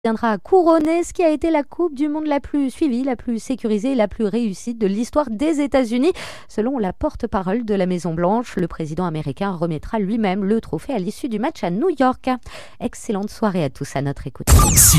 viendra couronner ce qui a été la Coupe du Monde la plus suivie, la plus sécurisée et la plus réussie de l'histoire des États-Unis. Selon la porte-parole de la Maison-Blanche, le président américain remettra lui-même le trophée à l'issue du match à New York. Excellente soirée à tous à notre écoute.